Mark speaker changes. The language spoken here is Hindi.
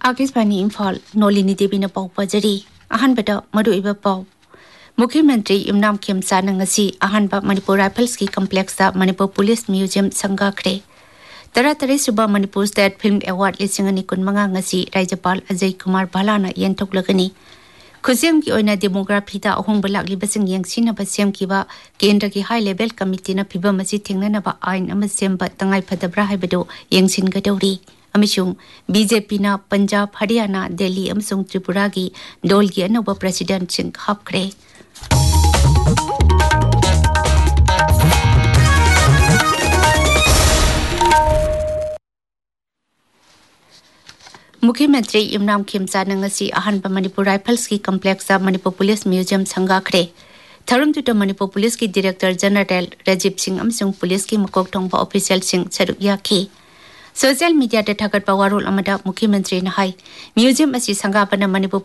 Speaker 1: आकाशवाणी इम्फाल नोलिनी देवी पाउ पजरी अहनबद मरुइबा पाउ मुख्यमंत्री इमनाम खेमचा नंगसी अहनबा मणिपुर राइफल्स की कम्प्लेक्स मणिपुर पुलिस म्यूजियम संगाखरे तरातरे सुबह Manipur state film award लिसिंगनी कुनमंगा ngasi राज्यपाल अजय कुमार भालाना येंथोकलगनी खुसेम की ओइना डेमोग्राफी दा अहोंग बलागली बसिंग यंगसिना बसेम किबा केंद्र की हाई लेवल कमिटी ना फिबा मसी थेंगनना आइन अम सेम तंगाई फदब्रा हाइबदो यंगसिनगदौरी अमिशुंग बीजेपी ना पंजाब हरियाणा दिल्ली अमसुंग त्रिपुरा की डोल की अनोबा प्रेसिडेंट सिंह हापखरे मुख्यमंत्री इमनाम खेमचा नंगसी अहनबा मणिपुर राइफल्स की complex Manipur police museum संगाखरे थरुमदुटा Manipur police की director general Rajiv Singh अमसुंग police की मकोक थोंबा ऑफिशियल सिंह सरुक याखी सोशल मीडिया ते थगत पावारोल अमदा मुख्यमंत्री ने हाई म्यूजियम असी संगापना मणिपुर